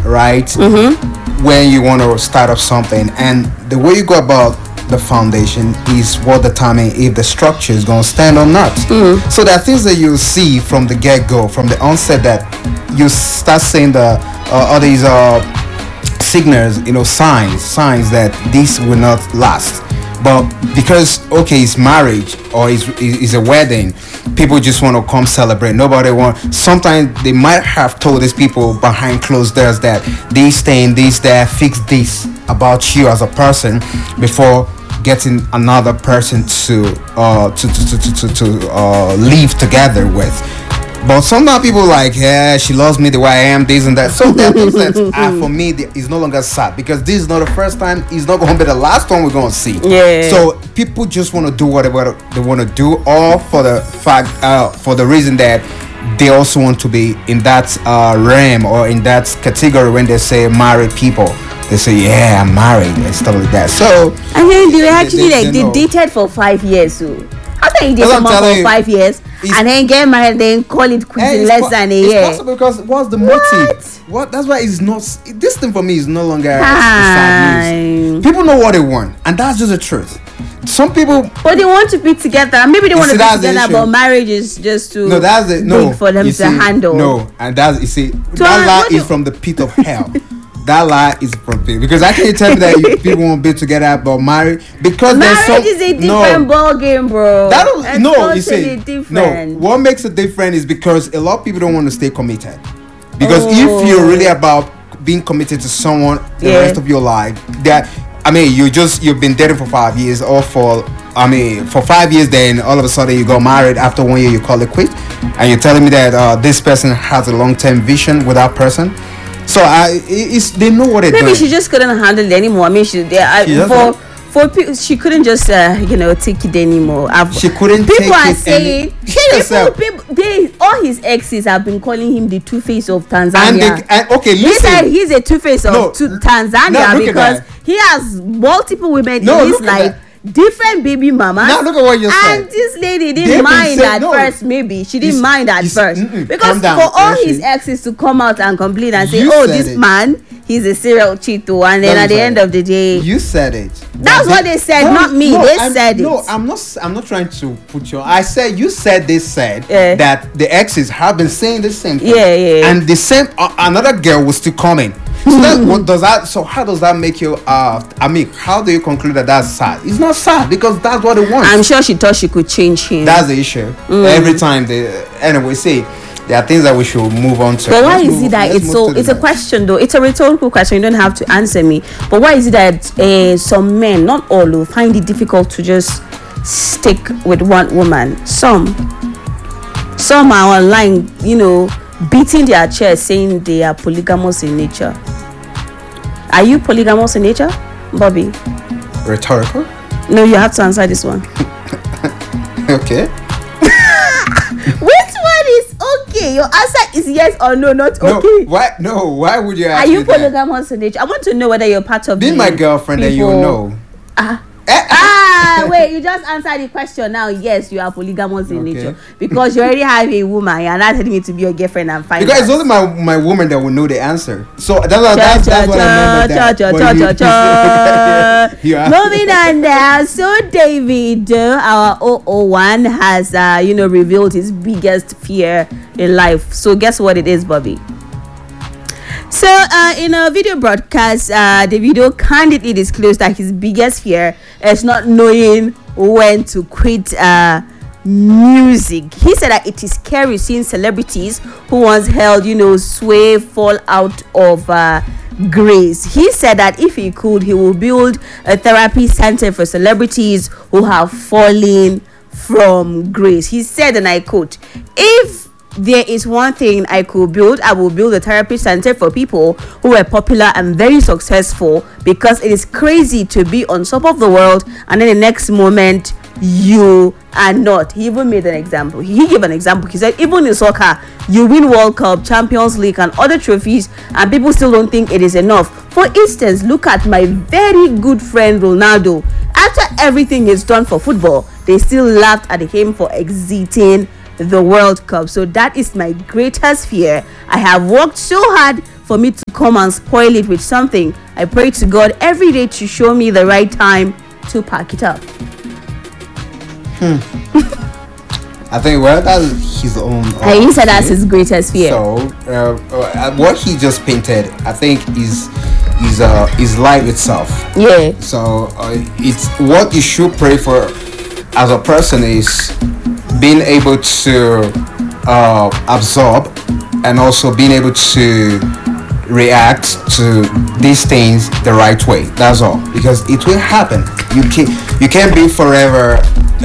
right? When you want to start up something, and the way you go about the foundation is what determines if the structure is going to stand or not. So there are things that you see from the get-go, from the onset, that you start seeing the all these signals, signs that this will not last. But because it's marriage or it's a wedding, people just want to come celebrate. Nobody sometimes they might have told these people behind closed doors that this thing, this, that, fix this about you as a person before getting another person to live together with. But sometimes people like, she loves me the way I am, this and that. So that things that for me is no longer sad, because this is not the first time, it's not going to be the last one we're going to see. Yeah. So people just want to do whatever they want to do, all for the fact, for the reason that they also want to be in that realm or in that category. When they say married people, they say, yeah, I'm married and stuff like that. So and then they actually they dated for 5 years. So after you date someone for 5 years and then get married, then call it quits in less than a year. It's possible, because what's the motive? What? That's why it's not. This thing for me is no longer sad news. People know what they want, and that's just the truth. Some people, but they want to be together. Maybe they want to be together, but marriage is just too big for them to handle. No, and that's that lie is from the pit of hell. That lie is from people, because I can't tell you that people won't be together but married, because marriage is a different ball game, bro. What makes it different is because a lot of people don't want to stay committed. Because if you're really about being committed to someone the rest of your life, you've been dating for 5 years, or for 5 years, then all of a sudden you got married. After 1 year, you call it quit, and you're telling me that this person has a long-term vision with that person. So they know what they're doing. Maybe she just couldn't handle it anymore. For people, she couldn't just take it anymore. She couldn't. People are saying all his exes have been calling him the Two-Face of Tanzania. Listen. He said he's a Two-Face of Tanzania because he has multiple women in his life. Different baby mamas. Now look at what you're saying. And this lady didn't mind at first. Maybe she didn't mind at first because for all his exes to come out and complain and say, this man, he's a serial cheater, and then at the end of the day, you said it. That's what they said, not me. They said it. No, I'm not trying to put you. I said you said they said that the exes have been saying the same thing. Yeah. And the same another girl was still coming. So how does that make you how do you conclude that that's sad? It's not sad, because that's what they want. I'm sure she thought she could change him. That's the issue. Every time there are things that we should move on to. But why is it that it's a question though, it's a rhetorical question, you don't have to answer me, but why is it that some men, not all, will find it difficult to just stick with one woman? Some are online, beating their chest saying they are polygamous in nature. Are you polygamous in nature, Bobby? Rhetorical? No, you have to answer this one. Okay. Which one is okay? Your answer is yes or no, not okay. Why would you ask me that? Are you polygamous in nature? I want to know whether you're part of Be my girlfriend and you'll know. Wait, you just answered the question now. Yes, you are polygamous in nature because you already have a woman. You're not telling me to be your girlfriend and find because it's only my woman that will know the answer. So that's what I meant by that. Moving on now. So David, our 001, has revealed his biggest fear in life. So guess what it is, Bobby? So in a video broadcast, Davido candidly disclosed that his biggest fear is not knowing when to quit music. He said that it is scary seeing celebrities who once held, sway fall out of grace. He said that if he could, he will build a therapy center for celebrities who have fallen from grace. He said, and I quote, "If there is one thing I could build, I will build a therapy center for people who were popular and very successful, because it is crazy to be on top of the world and then the next moment you are not." He even made an example. He gave an example. He said, even in soccer, you win World Cup, Champions League and other trophies and people still don't think it is enough. For instance, look at my very good friend Ronaldo. After everything is done for football, they still laughed at him for exiting the World Cup. So that is my greatest fear. I have worked so hard for me to come and spoil it with something. I pray to God every day to show me the right time to pack it up. I think, well, that's his own. He said that's his greatest fear. So, what he just painted, I think, is life itself. Yeah. So, it's what you should pray for as a person is being able to absorb and also being able to react to these things the right way. That's all, because it will happen. You can't be forever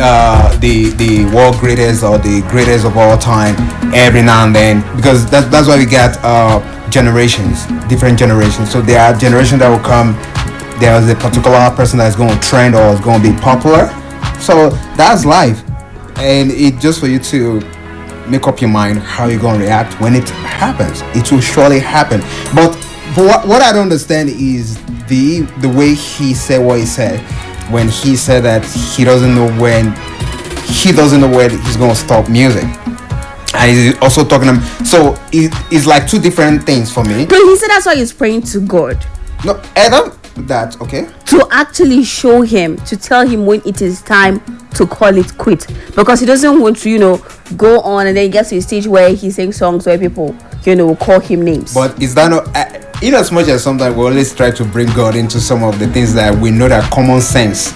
the world greatest or the greatest of all time every now and then, because that's why we got generations, different generations. So there are generations that will come, there's a particular person that's going to trend or is going to be popular. So that's life, and it just for you to make up your mind how you're going to react when it happens. It will surely happen. But what I don't understand is the way he said what he said, when he said that he doesn't know when he's going to stop music. And he's also talking to him. So it's like two different things for me. But he said that's why he's praying to God. No, Adam, that okay. To actually show him, to tell him when it is time to call it quit, because he doesn't want to, go on and then he gets to a stage where he's saying songs where people, call him names. But is that not? In as much as sometimes we always try to bring God into some of the things that we know that common sense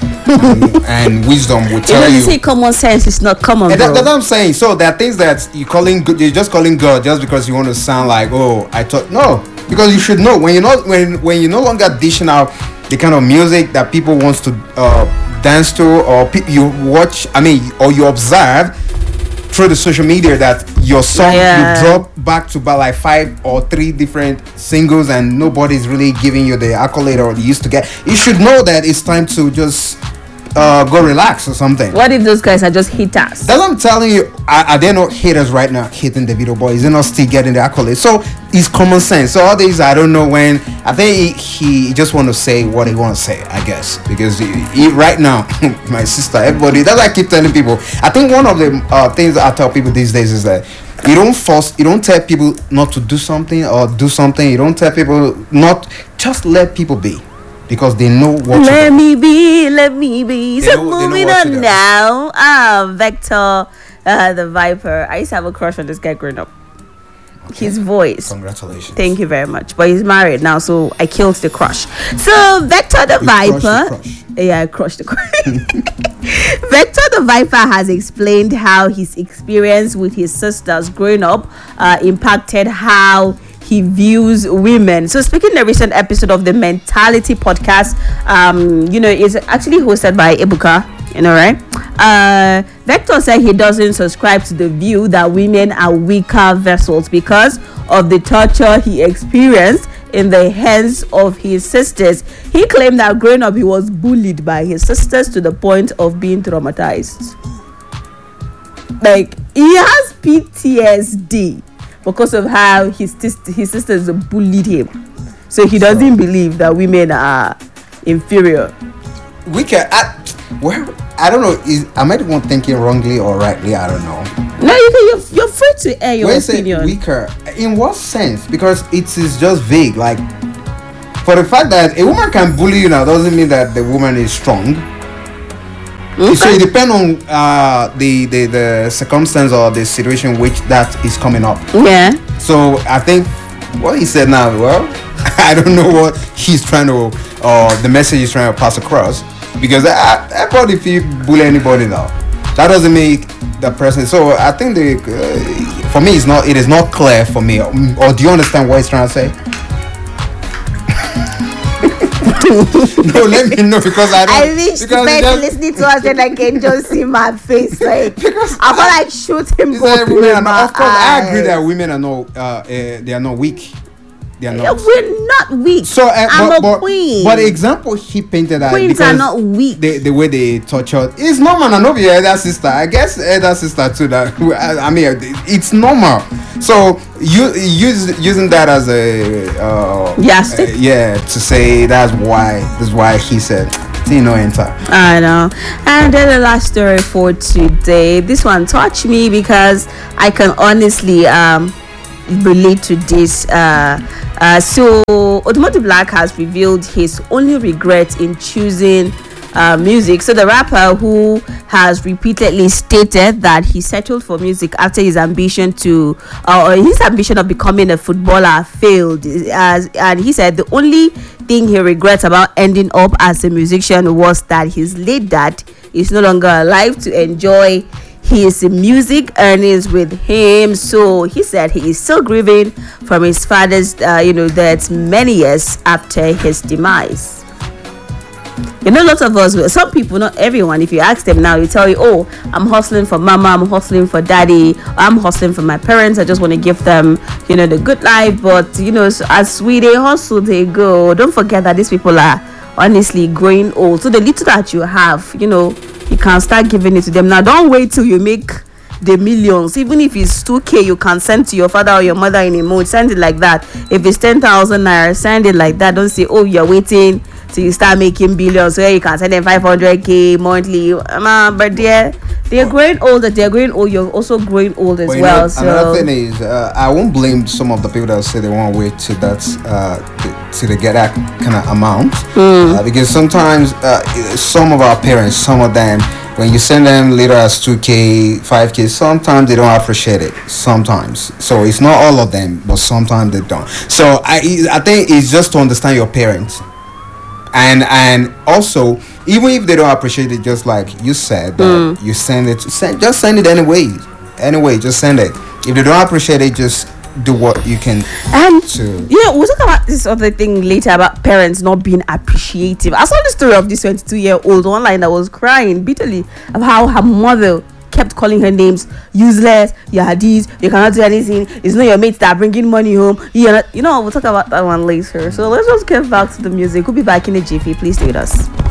and wisdom will tell you. You say common sense is not common. And that's what I'm saying. So there are things that you're just calling God just because you want to sound like, oh, I thought no, because you should know when you're no longer dishing out the kind of music that people wants to dance to, or you watch. Or you observe through the social media that your song you drop back to back like 5 or 3 different singles and nobody's really giving you the accolade or you used to get. You should know that it's time to just go relax or something. What if those guys are just haters? That's what I'm telling you. Are they not haters right now hating the video boy? Is he not still getting the accolade? So it's common sense. So all these, I don't know when. I think he just want to say what he want to say, I guess, because he right now, my sister, everybody. That's why I keep telling people. I think one of the things that I tell people these days is that you don't tell people not to do something or do something. You don't tell people not, just let people be. Because they know what let me be. So moving on now. Vector, the Viper. I used to have a crush on this guy growing up. Okay. His voice. Congratulations. Thank you very much. But he's married now, so I killed the crush. So Vector the Viper. Yeah, I crushed the crush. Vector the Viper has explained how his experience with his sisters growing up impacted how he views women. So speaking in a recent episode of the Mentality podcast, is actually hosted by Ebuka, right? Vector said he doesn't subscribe to the view that women are weaker vessels because of the torture he experienced in the hands of his sisters. He claimed that growing up he was bullied by his sisters to the point of being traumatized. Like, he has PTSD because of how his sisters bullied him. So he doesn't believe that women are inferior. I don't know. Am I the one thinking wrongly or rightly? I don't know. No, you're free to air your opinion. When you say weaker, in what sense? Because it is just vague. Like, for the fact that a woman can bully you now doesn't mean that the woman is strong. Okay. So it depends on the circumstance or the situation which that is coming up. Yeah. So I think what he said now, well, I don't know what he's trying to, the message he's trying to pass across, because everybody feel bully anybody now. That doesn't make the person. So I think for me it is not clear for me. Or do you understand what he's trying to say? No, let me know, because I wish the person listening to us and I can just see my face. Like, I feel like shoot him both. Of course, I agree that women are not they are not weak. They are not. We're not weak. So I'm a queen. But the example he painted that queens are not weak. The way they torture is normal. And not your elder sister. I guess elder sister too. That it's normal. So you using that as a to say this is why he said enter. I know. And then the last story for today. This one touched me because I can honestly relate to this. So Odumodu Black has revealed his only regret in choosing music. So the rapper, who has repeatedly stated that he settled for music after his ambition of becoming a footballer failed, and he said the only thing he regrets about ending up as a musician was that his late dad is no longer alive to enjoy his music earnings with him. So he said he is still grieving from his father's death many years after his demise. Lots of us, some people, not everyone, if you ask them now, they tell you, oh, I'm hustling for mama, I'm hustling for daddy, I'm hustling for my parents, I just want to give them the good life. But so as they hustle, they go. Don't forget that these people are honestly growing old, so the little that you have, you can start giving it to them now. Don't wait till you make the millions. Even if it's 2k, you can send to your father or your mother in a month. Send it like that. If it's 10,000 naira, send it like that. Don't say, oh, you're waiting till you start making billions, so you can send them 500k monthly. But they're growing older. They're growing old. You're also growing old as well. So another thing is, I won't blame some of the people that say they won't wait till till they get that kind of amount, because sometimes some of our parents, some of them, when you send them later as 2k, 5k, sometimes they don't appreciate it. Sometimes, so it's not all of them, but sometimes they don't. So I think it's just to understand your parents. And also, even if they don't appreciate it, just like you said, that you just send it anyway, just send it. If they don't appreciate it, just do what you can. And we'll talk about this other thing later about parents not being appreciative. I saw the story of this 22-year-old online that was crying bitterly of how her mother kept calling her names: useless, you're this, you cannot do anything, it's not your mates that are bringing money home, we'll talk about that one later. So let's just get back to the music. We'll be back in a jiffy. Please stay with us.